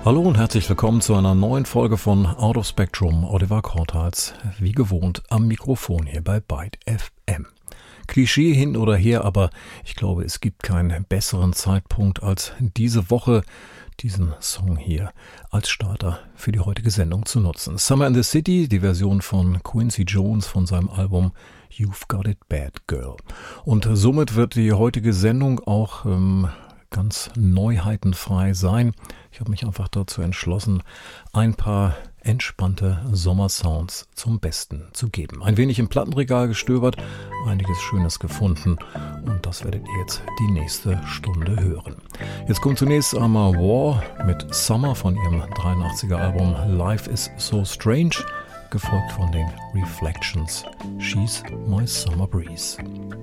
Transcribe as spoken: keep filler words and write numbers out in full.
Hallo und herzlich willkommen zu einer neuen Folge von Out of Spectrum. Oliver Kortals, wie gewohnt, am Mikrofon hier bei Byte F M. Klischee hin oder her, aber ich glaube, es gibt keinen besseren Zeitpunkt als diese Woche, diesen Song hier als Starter für die heutige Sendung zu nutzen. Summer in the City, die Version von Quincy Jones von seinem Album You've Got It Bad Girl. Und somit wird die heutige Sendung auch ähm, ganz neuheitenfrei sein. Ich habe mich einfach dazu entschlossen, ein paar entspannte Sommersounds zum Besten zu geben. Ein wenig im Plattenregal gestöbert, einiges Schönes gefunden und das werdet ihr jetzt die nächste Stunde hören. Jetzt kommt zunächst einmal War mit Summer von ihrem dreiundachtziger Album Life is So Strange, gefolgt von den Reflections, She's My Summer Breeze.